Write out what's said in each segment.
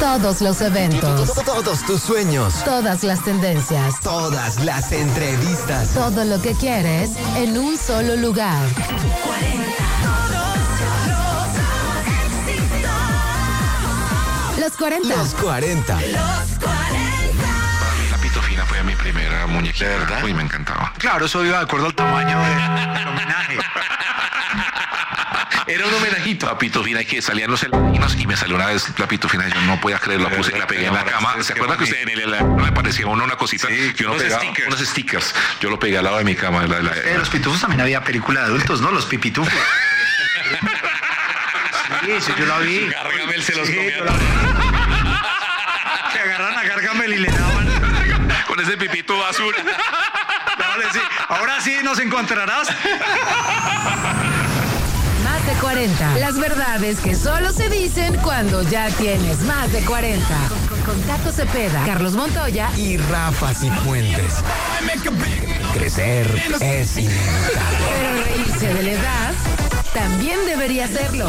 Todos los eventos. Todos tus sueños. Todas las tendencias. Todas las entrevistas. Todo lo que quieres en un solo lugar. Los 40. Los 40. La pitofina fue mi primera muñequita. ¿De verdad? Uy, me encantaba. Claro, eso iba de acuerdo al tamaño del homenaje. Era un homenajito a Pitufina que salían los heladinos y me salió una vez la Pitufina. Yo no podía creerlo, la puse y la pegué en la cama. ¿Se acuerdan que usted en el me parecía una cosita que uno pegaba? Unos stickers. Yo lo pegué al lado de mi cama. Los pitufos también había película de adultos, ¿no? Los pipitufos. Sí, yo la vi. Gargamel se los comía. Que agarran a Gargamel y le daban con ese pipito azul. Ahora sí nos encontrarás. Más de 40. Las verdades que solo se dicen cuando ya tienes más de 40. Con Tato Cepeda, Carlos Montoya y Rafa Cifuentes. Crecer es inevitable. Pero reírse de la edad también debería serlo.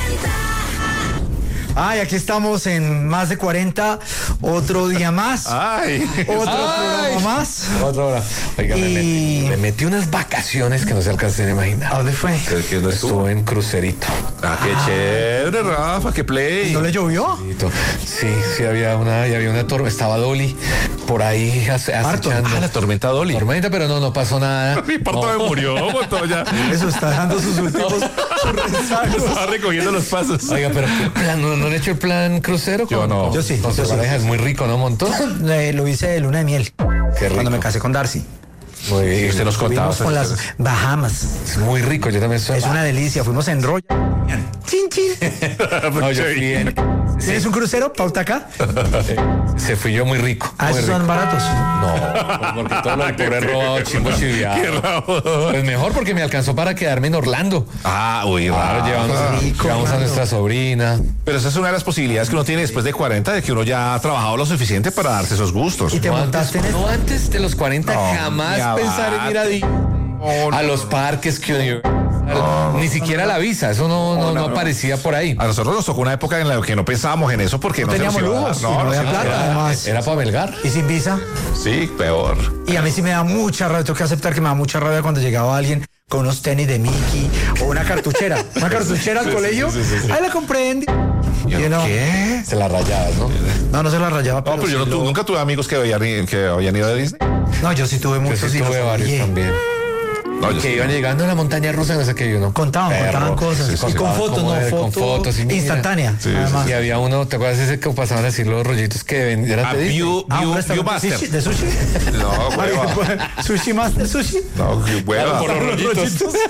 Ay, aquí estamos en Más de 40, otro día más. Ay. Otro programa más. Otra hora. Oiga, me metí unas vacaciones que no se alcanzan a imaginar. ¿A dónde fue? Que no estuve en crucerito. Ah, qué chévere, Rafa, qué play. ¿No le llovió? Sí, había una tormenta. Estaba Dolly por ahí acechando. La tormenta Dolly. Tormenta, pero no pasó nada. Mi parto me murió, Montoya. Eso está dejando sus últimos rezagos. Estaba recogiendo los pasos. Oiga, pero qué plan, ¿no han hecho el plan crucero? Yo no. Yo sí. Con su pareja es muy rico, ¿no, Montón? Lo hice de luna de miel. Qué rico. Cuando me casé con Darcy. Muy, usted nos contaba. Fuimos con las Bahamas. Es muy rico, yo también soy. Es una delicia. Fuimos en rollo. Chin, chin. No, yo fui en... ¿Tienes un crucero? ¿Pauta acá? Se fui yo muy rico. Ah, muy esos son rico. baratos. No, porque todo lo que he robado, chimbo chiviado. Pues mejor porque me alcanzó para quedarme en Orlando. Ah, uy, Claro, llevamos a nuestra sobrina. Pero esa es una de las posibilidades que uno tiene después de 40, de que uno ya ha trabajado lo suficiente para darse esos gustos. ¿Y te montaste en No antes de los 40, jamás ya pensar en ir a los parques que ni siquiera la visa, eso no aparecía por ahí. A nosotros nos tocó una época en la que no pensábamos en eso porque no teníamos se nos iba a lujos, dar. no había plata, además. Era para belgar. ¿Y sin visa? Sí, peor. Y a mí sí me da mucha rabia, tengo que aceptar que me da mucha rabia cuando llegaba alguien con unos tenis de Mickey o una cartuchera. Una cartuchera al colegio. Ahí la compré en... ¿Qué? Se la rayabas, ¿no? No se la rayaba. No, pero yo nunca tuve amigos que habían ido a Disney. No, yo sí tuve Yo muchos sí y los tuve varios odié. también. No, yo Que sí. iban llegando a la montaña rusa, no sé qué, ¿no? Contaban cosas. Sí, sí, y sí. con fotos, Como ¿no? con fotos, y mira. instantánea. Sí, además. Y había uno, ¿te acuerdas ese que pasaban así los rollitos que eran de Disney? Un restaurante Viewmaster. de sushi. No, hueva. Sushi Master Sushi. No, qué hueva. Por los rollitos.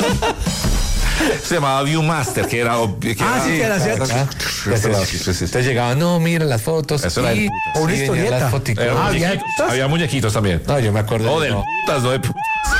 Se llamaba Viewmaster, que era... Que era cierto. Entonces llegaban, no, mira las fotos. Eso era y de putas. Una venían historieta. las fotitos. Había muñequitos también. No, yo me acuerdo. No, del putas, no de putas.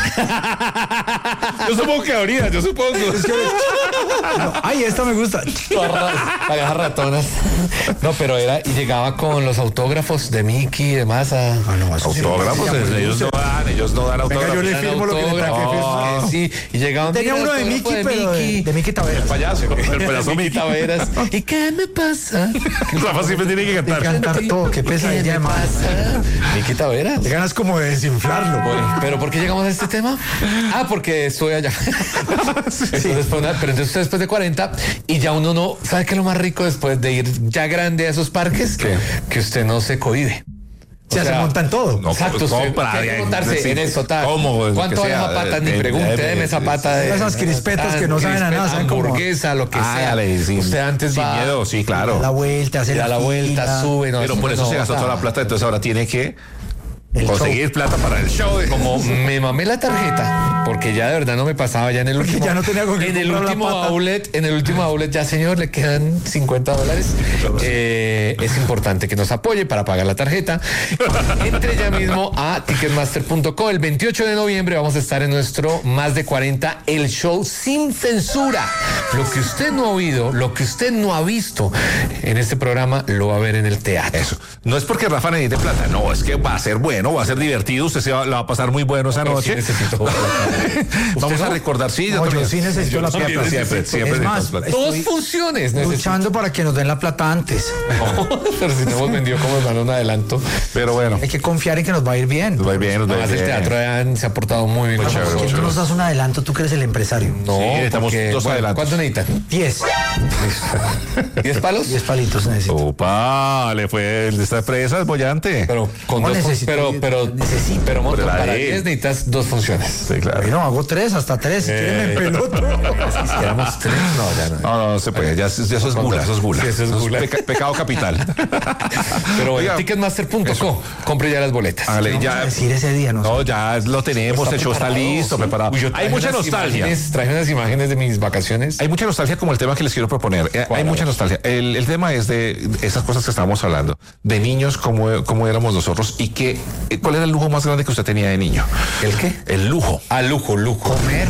Yo supongo que habría, yo supongo. Ay, esta me gusta. Parejas ratonas. No, pero era, y llegaba con los autógrafos de Mickey y demás. Autógrafos, ellos no dan Venga, yo autógrafos. le firmo lo que me traje. Sí, y llegaban. Tenía mira, uno de autógrafo Mickey, pero de Mickey Taveras. Payaso, el payaso Mickey Taveras. ¿Y qué me pasa? Rafa siempre tiene que De cantar. cantar todo, qué ¿Qué pesadilla me además. pasa? Mickey Taveras. Te ganas como de desinflarlo. ¿Pero por qué llegamos a este tema? Ah, porque estoy allá. Entonces, pero entonces usted después de 40 y ya uno no, ¿sabe qué es lo más rico después de ir ya grande a esos parques? ¿Qué? Que usted no se cohíbe. Se monta en todo. No, Exacto, usted compra, tiene que montarse en eso, tal. ¿Cómo? ¿Cuánto Que vale sea, zapatas? Ni pregunte, deme zapata de... Esas crispetas que no saben a nada, saben como... hamburguesa, lo que sea. Hágale, sí. Usted antes Sin va... miedo, sí, claro. Da la vuelta, hace Da la vuelta, sube. No, Pero por eso no, se gastó o sea, toda la plata, entonces ahora tiene que El conseguir plata para el show. Como me mamé la tarjeta, porque ya de verdad no me pasaba ya en el último. ya no tenía con qué en el comprar la último pata. outlet, en el último outlet ya señor, le quedan $50. Es importante que nos apoye para pagar la tarjeta. Entre ya mismo a ticketmaster.co. El 28 de noviembre vamos a estar en nuestro Más de 40, el show sin censura. Lo que usted no ha oído, lo que usted no ha visto en este programa, lo va a ver en el teatro. Eso. No es porque Rafa necesite plata, no, es que va a ser bueno bueno, va a ser divertido, usted la va a pasar muy bueno esa Pero sí noche. necesito plata. Vamos ¿Usted a no? recordar, sí, No, yo sí necesito la plata. siempre Es más, necesitamos plata. Dos estoy funciones necesito. luchando para que nos den la plata antes. Pero si no hemos vendido, como nos dan un adelanto. Pero bueno, Hay que confiar en que nos va a ir bien. nos va a ir bien, nos va a Además, ir el bien. teatro se ha portado muy bien. Muy con chévere, nosotros. ¿Por qué no nos das un adelanto? Tú que eres el empresario. No, Sí, necesitamos porque, dos adelantos. ¿cuánto necesitan? 10. 10 palos. 10 palitos necesito. Opa, le fue el de esta empresa, es bollante. Pero con No dos, necesito, necesito. Pero Monto, Pero la para de él. 10 necesitas 2 funciones. Sí, claro. Bueno, hago 3, hasta 3. Si quieren me peloto. Si quisiéramos 3, no, ya no. No se puede, ya eso es gula, eso es gula. Sí, eso es gula. Pecado capital. Pero bueno, Oiga, ticketmaster.co, compre ya las boletas. hágale, Vamos a ya, decir ese día, ¿no? no, ya lo tenemos, el show está listo, preparado. Uy, yo Hay traje mucha unas nostalgia. Traje unas imágenes de mis vacaciones. Hay mucha nostalgia como el tema que les quiero proponer. ¿Cuál? Hay mucha nostalgia. El tema es de esas cosas que estábamos hablando. De niños, cómo éramos nosotros y cuál era el lujo más grande que usted tenía de niño. ¿El qué? El lujo. Ah, lujo. Comer.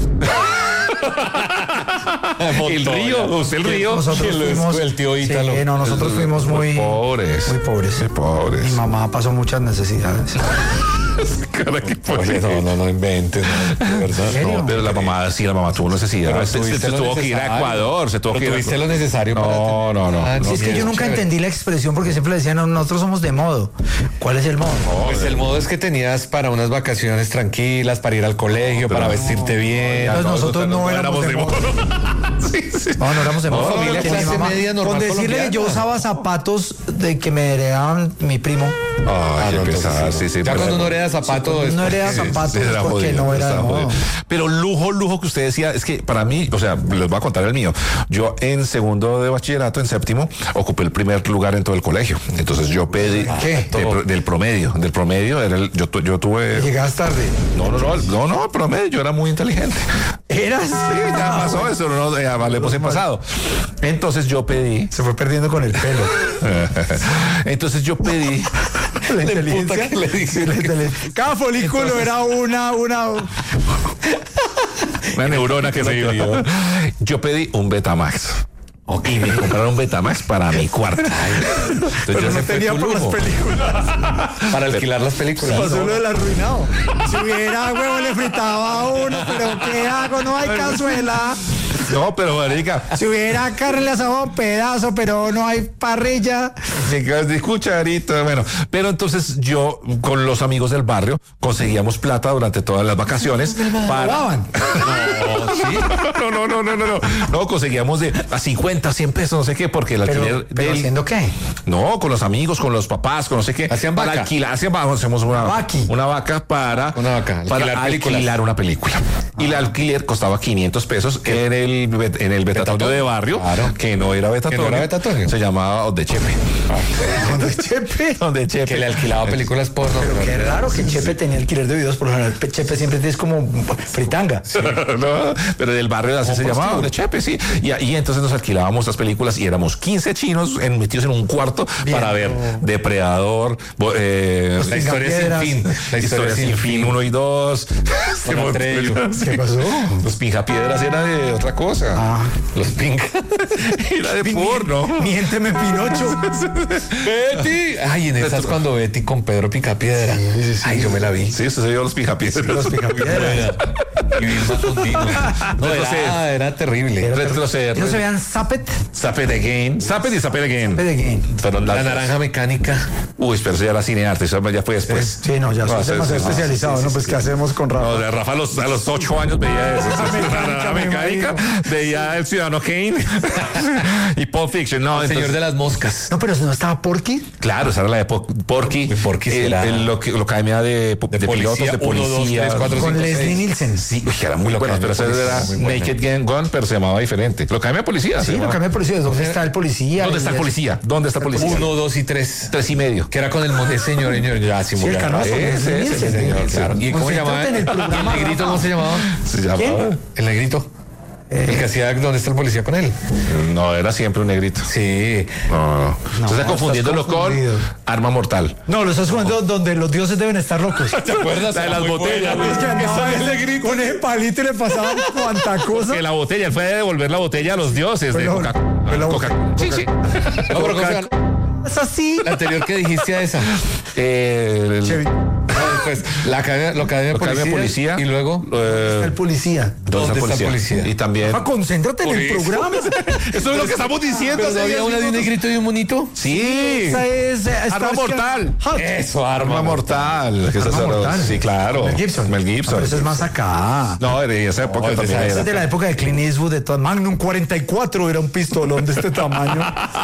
El río, usted el río. Nosotros fuimos. el tío Ítalo. Sí, no, nosotros fuimos muy pobres. Muy pobres. Muy pobres. Mi mamá pasó muchas necesidades. Cara, qué Oye, no inventes, no, de verdad. ¿En serio? No, pero la mamá tuvo necesidad. Pero Se tuviste lo tuvo que ir a necesario. Ecuador, se tuvo Pero que ir a tuviste lo necesario para No, no, no. Ah, no. Sí, es que bien, yo nunca chévere. entendí la expresión porque siempre decían, "No, nosotros somos de modo". ¿Cuál es el modo? Pues el modo es que tenías para unas vacaciones tranquilas, para ir al colegio, para vestirte bien. Entonces nosotros no éramos de modo. Sí, sí. No éramos de modo. familia porque mi clase mamá- media normal Con decirle que yo colombiana. usaba zapatos de que me heredaban mi primo. Ay, qué no, entonces pesar, sí, sí, no. sí. Ya pero- cuando uno hereda zapatos. No hereda zapatos Sí, era porque jodido, no era de estaba modo. jodido. Pero lujo que usted decía, es que para mí, o sea, les voy a contar el mío. Yo en segundo de bachillerato, en séptimo, ocupé el primer lugar en todo el colegio. Entonces yo pedí ¿Qué? del promedio era yo tuve. Llegas tarde. No, promedio, yo era muy inteligente. ¿Eras? Sí, ya pasó eso, no, ya le puse pasado. Entonces yo pedí. Se fue perdiendo con el pelo. Entonces yo pedí. La inteligencia. que le dice. Sí, la inteligencia. Cada folículo era una. Una neurona que se dividió. Yo pedí un Betamax. Y me compraron un Betamax para mi cuarto. Entonces Pero ya no se fue tenía tu por las lujo. películas. Para alquilar las películas. Pasó lo del arruinado. Si hubiera huevo le fritaba a uno, pero ¿qué hago? No hay cazuela. No, pero marica, Si hubiera carne le asaba un pedazo, pero no hay parrilla. de cucharita, bueno. Pero entonces yo, con los amigos del barrio, conseguíamos plata durante todas las vacaciones para. Robaban. No, conseguíamos a 50, 100 pesos, no sé qué, porque el alquiler Pero del- ¿haciendo qué? No, con los amigos, con los papás, con no sé qué. Hacían para vaca. alquilar, hacemos una Vaca para Una vaca, para alquilar películas. alquilar una película. Y el alquiler costaba 500 pesos en el Betatonio de barrio, Claro. que no era Betatonio. Que no era Betatonio. Se llamaba Donde Chepe. Donde Chepe. Donde Chepe. Que le alquilaba películas porno. Qué raro que Chepe tenía alquiler de videos, por lo general Chepe siempre es como fritanga. No, pero del barrio así se llamaba, de Chepe, sí. Y entonces nos alquilábamos las películas y éramos 15 chinos metidos en un cuarto para ver Depredador, La historia sin Piedras. fin. La Historia sin fin 1 y 2. Con Atreyu. ¿Qué pasó? Los Pinjapiedras era de otra cosa. Los Pink. Era de porno. Miénteme, Pinocho. Betty. Ay, en esas cuando Betty con Pedro Picapiedra. Ay, yo me la vi. Sí, usted se vio los Pinjapiedras. Los Picapiedras. Y Vilma Contino. No, era terrible. Retroceder. ¿No se vean Zappet? Zapet again. Zapet y Zapet again. Zapet again. Pero La naranja mecánica. Uy, pero eso ya era cinearte, eso ya fue después. Sí, no, ya soy sí, demasiado sí, especializado, ¿no? Pues, ¿qué hacemos con Rafa? No, de Rafa a los 8 años veía eso. La mecánica, veía El Ciudadano Kane y Pulp Fiction. No, El señor entonces- de las moscas. No, pero si no estaba Porky. Claro, esa era la de Porky. Porky será- la academia de pilotos, de 1, 2, policía. 3, 4, Con 5, Leslie 6. Nielsen. Sí, uy, era muy Lo bueno, Academia pero esa de era Policía, muy buena. Naked Gun, pero se llamaba diferente. Lo academia de policía. se Sí, lo llamaba. cambié de policía. ¿Dónde está el policía? ¿Dónde está el policía? ¿Dónde está el policía? 1, 2 y 3. 3,5. Que era con el señor, ya Sí, el canoso. Ese, Leslie ese, Nielsen. señor, claro. ¿Y cómo se llamaba? Concéntrate en el programa, ¿El negrito Rafa. cómo se llamaba? Se llamaba. ¿Quién? El negrito. El que hacía ¿dónde está el policía con él? No, era siempre un negrito. Sí. No. Usted está confundiéndolo con confundido. Arma Mortal. No, lo estás jugando donde los dioses deben estar locos. ¿Te acuerdas? La de las botellas. Es que andaba ese con ese palito y le pasaban cuanta cosa. Que la botella, él fue a devolver la botella a los dioses de Pero- Coca. pero- Sí, sí. No, pero ¿cómo se llama? Es así. La anterior que dijiste a esa. Chevy. Pues la academia de policía y luego El policía. ¿Dónde está el policía? Y también. Concéntrate en el Por eso. programa. Eso es lo que estamos diciendo. ¿Pero no había una de un negrito y un monito? Sí. Esa es Arma mortal. Eso, Arma mortal. Que Arma mortal. Sí, claro. Mel Gibson. Mel Gibson. Pero eso es más acá. No, en esa época No, también esa Esa es de era. la época de Clint Eastwood, de todo. Magnum 44 era un pistolón de este tamaño.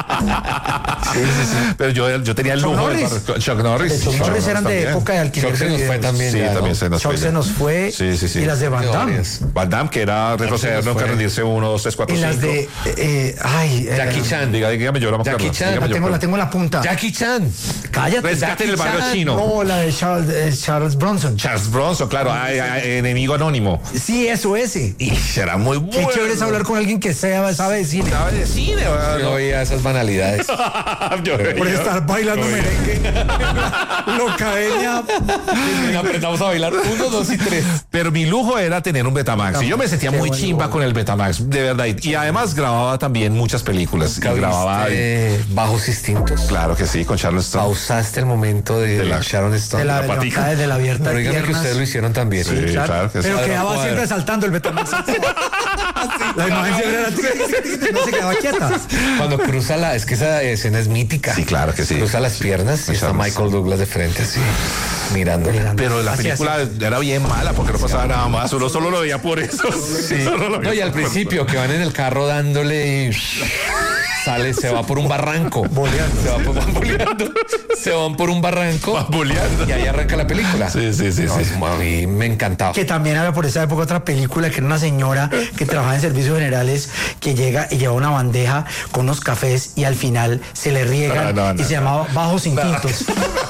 Pero yo tenía el Chuck lujo Norris. de Chuck Norris. Chuck Norris eran de también. época de alquiler Chuck se de nos fue videos. también. Sí, ya, también ¿no? se nos Chuck fue. se nos fue. Sí, sí, sí. Y las de Van Damme. Varias. Van Damme, que era retroceder, no fue. rendirse 1, 2, 3, 4, Y 5. las de. Jackie Chan. Dígame, yo la me acuerdo. Jackie Chan. Dígame, la tengo en la punta. Jackie Chan. Cállate. Rescate en el barrio Chan. chino. No, la de Charles Bronson. Charles Bronson, claro, enemigo anónimo. Sí, eso, ese. Y será muy Qué bueno. chévere es hablar con alguien que sabe de cine. Sabe de cine, Yo oía esas banalidades. Por estar bailando merengue. Locaeña. Aprendamos a bailar 1, 2 y 3. Pero mi lujo era tener un Betamax. Y yo me sentía Qué muy bueno. chimba con el Betamax, de verdad. Y además grababa también muchas películas. Y grababa. Bajos Instintos. Claro que sí, con Charles Stone. Pausaste el momento de la- Sharon Stone. De la patica. de la abierta. Pero dígame que piernas. ustedes lo hicieron también. Sí, claro que sí. Pero quedaba Cuadra. siempre saltando el Betamax. La imagen siempre era tic, tic, tic, tic, no se quedaba quieta. Cuando cruza es que esa escena es mítica. Sí, claro que sí. Cruza las piernas y está Sharon Michael Douglas de frente así, mirándole. Pero la Así, película era bien mala porque no pasaba nada más. Uno solo lo veía por eso. Sí. Solo lo No, y veía al por- principio que van en el carro dándole y se va por un barranco. Se van por un barranco. Va boleando. Y ahí arranca la película. Sí, sí, sí, No, sí. A mí me encantaba. Que también había por esa época otra película que era una señora que trabajaba en servicios generales que llega y lleva una bandeja con unos cafés y al final se le riegan No, y se llamaba Bajos Instintos.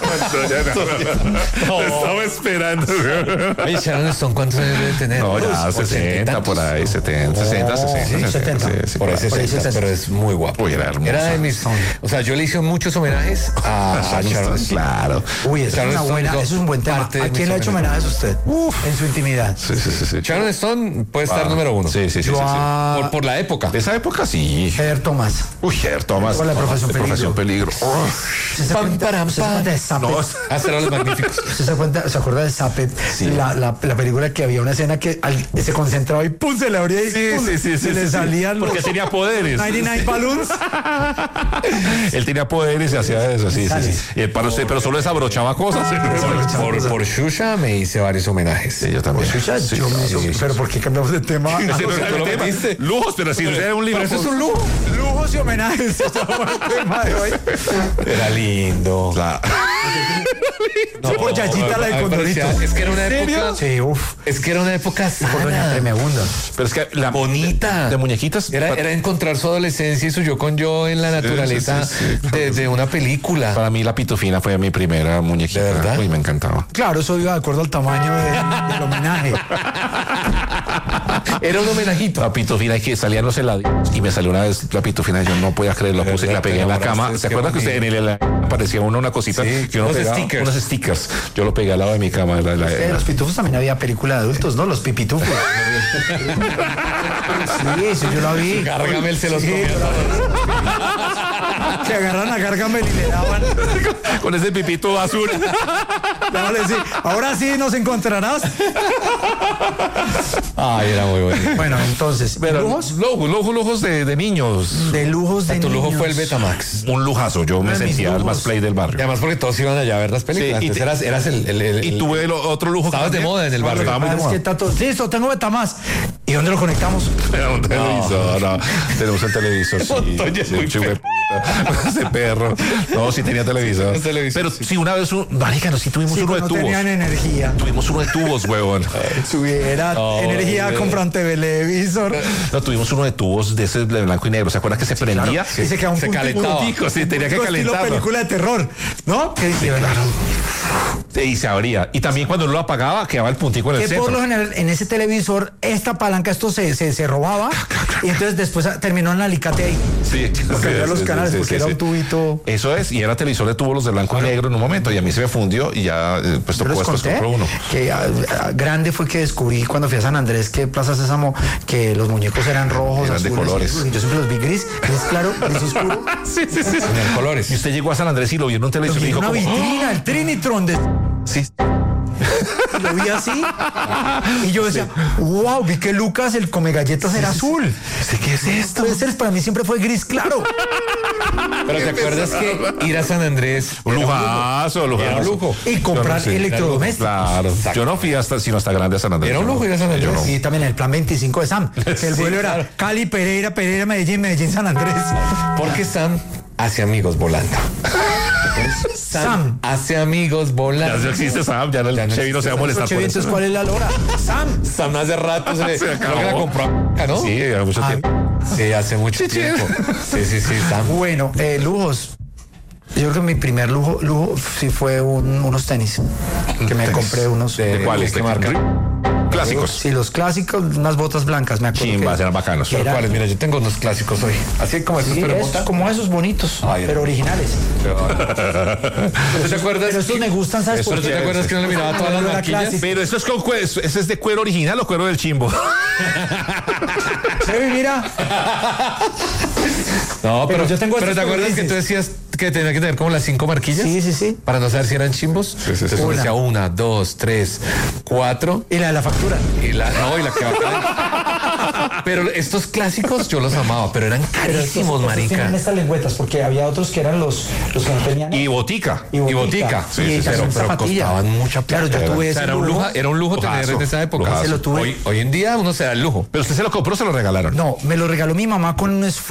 Lo estaba esperando. Oye, Sharon Stone, ¿cuántos años debe tener? No, ya Pues, 60 por ahí, 70, 60, 60. sí, 70. Sí, Por ahí ahí. 60, pero es muy guapo. Uy, era hermosa. Era de mis. O sea, yo le hice muchos homenajes a Sharon Stone. Claro. Uy, eso es, Sharon una Stone, buena, eso es un buen tema. parte de ¿A quién mis le ha hecho homenajes a usted? En su intimidad. Sí, sí, sí, sí. Sharon Stone puede estar número 1. Sí, sí, sí. Yo sí, sí. a Por la época. De esa época sí. Heather Thomas. Uy, Thomas. Con la de Profesión Peligro. Oh. ¿Usted se Pam, cuenta, param, usted se pam. cuenta de Zappet? No, Hacer los magníficos. ¿Usted se acuerda de Zappet? La película que había una escena que se concentraba y ¡pum! Se le abría y ¡pum! Se le salían los Porque tenía poderes. 99 balloons. Él tenía poderes y hacía eso, sí, sí, sí. Y pero solo desabrochaba cosas. Por Shusha me hice varios homenajes. Sí, yo también. Ya, Sí, yo me sí, hizo- sí. pero ¿por qué cambiamos de tema? Ese no tú era lo el tema. metiste. Lujos, pero si era un libro. Pero eso es un lujo. Lujos y homenajes. Se llama el tema de hoy. Era lindo. La- No, por Yayita la de me Condorito. parecía- Es que era una época. Sí, uff. Es que era una época Por Doña sana, Tremebunda. Pero es que la bonita. de muñequitas. Era encontrar su adolescencia y su yo con yo en la naturaleza sí, sí, de una película. Para mí la pitufina fue mi primera muñequita. ¿De verdad? Uy, me encantaba. Claro, eso iba de acuerdo al tamaño del homenaje. Era un homenajito. La pitufina que salían los helados y me salió una vez la pitufina, yo no podía creerlo, puse y la pegué en la cama. ¿Se acuerdan que usted en el aparecía una cosita Sí, que uno unos pegaba? stickers. Unos stickers. Yo lo pegué al lado de mi cama. Los pitufos también había película de adultos, ¿no? Los pipitufos. Sí, eso yo lo vi. Gargamel se los Sí, comió. Que agarran a Gargamel y le daban. Con ese pipito azul. Dábale, sí. Ahora sí nos encontrarás. Ay, era muy bueno. Bueno, entonces, Pero ¿lujos? lujos de niños. De lujos de Tu lujo niños. fue el Betamax. Un lujazo. Yo me de mis sentía el lujos. más play del Y barrio. además porque todos iban allá a ver las películas. Sí, y Entonces eras el Y tuve otro lujo. Estabas de también. moda en el barrio. Estaba muy de Ah, es moda. que Tato, listo, tengo Betamax. ¿Y dónde lo conectamos? Era un televisor, no. Tenemos el televisor, sí. Montoya es muy Ese perro. No, sí tenía televisor. El televisor, Pero sí, una vez, marica, no, sí tuvimos Sí, uno de no tubos. tenían energía. Tuvimos uno de tubos, huevón. Tuviera energía, hombre. compran televisor. No, tuvimos uno de tubos de ese de blanco y negro. ¿Se acuerdan que se prendía? Y se quedaba un Se puntico. calentaba. Sí, tenía que Estilo calentarlo. película de terror, ¿no? Que claro. Y se abría. Y también cuando uno lo apagaba, quedaba el puntico en el Que centro. por lo general en ese televisor, esta palanca, esto se robaba y entonces después terminó en el alicate ahí. Sí, Porque había los canales, porque era un tubito. Eso es, y era televisor de tubos los de blanco y negro en un momento, y a mí se me fundió y ya pues Yo tocó les después conté compró uno. que grande fue que descubrí cuando fui a San Andrés, que Plaza Sésamo, que los muñecos eran rojos, Eran de azules, colores. y yo siempre los vi gris claro, gris oscuro. Sí. En colores. Y usted llegó a San Andrés y lo vio en un televisor y dijo Una como, vitrina, el Trinitron de... sí. Y lo vi así y yo decía, wow, vi que Lucas, el come galletas, era azul. ¿Qué es esto? Entonces para mí siempre fue gris claro. Pero ¿te acuerdas que ir a San Andrés Un era lujazo, Era un lujo. Y comprar Yo no sé. electrodomésticos. Claro, yo no fui sino hasta grande a San Andrés. Era un lujo ir a San Andrés. Yo no. Y también el plan 25 de Sam, que el Sí, vuelo claro. era Cali, Pereira, Medellín, San Andrés. Porque Sam hace amigos volando. Sam. hace amigos volando. Ya no existe Sam, ya Ya el no Chevy no se va a molestar por Entonces, eso. ¿cuál es la lora? Sam. Sam hace rato Se creo acabó. que la compró acá, ¿no? Sí, hace mucho tiempo. Sí, hace mucho tiempo. Sí, Sam. Bueno, lujos. Yo creo que mi primer lujo sí fue unos tenis. Que me Tenis. compré unos. ¿De cuáles? ¿Qué marca? Clásicos. Sí, los clásicos, unas botas blancas, me acuerdo. Chimbas, que- eran bacanos. que era- ¿Cuáles? Mira, yo tengo unos clásicos hoy. Así como estos, Sí, pero esos, monta. como esos bonitos, Ay, pero originales. ¿Tú te acuerdas? Pero estos me gustan, ¿sabes ¿Pero por tú qué? te acuerdas que no le miraba todas las Era manquillas? clásico. Pero eso es con ¿ese es de cuero original o cuero del chimbo? Sí, mira. No, pero Pero yo tengo ¿pero estos te acuerdas que grises. tú decías que tenía que tener como las 5 marquillas? Sí. Para no saber si eran chimbos. Entonces uno decía 1, 2, 3, 4. Y la de la factura. Y la que va acá. Pero estos clásicos yo los amaba, pero eran carísimos, Estos tienen marica. estas lengüetas, porque había otros que eran los que no tenían. Y botica. Y botica. Sí, Sí, pero costaban mucha plata. Claro, yo tuve ese Era un lujo, lujo. era un lujo tener Lujazo, en esa época. lujazo. Se lo tuve. Hoy en día uno se da el lujo. Pero usted se lo compró o se lo regalaron. No, me lo regaló mi mamá con un esfuerzo.